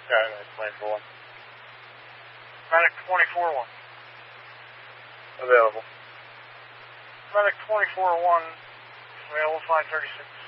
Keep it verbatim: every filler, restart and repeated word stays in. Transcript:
Skyline twenty-four. Medic twenty-four one. Available. Medic twenty-four one, available five thirty-six.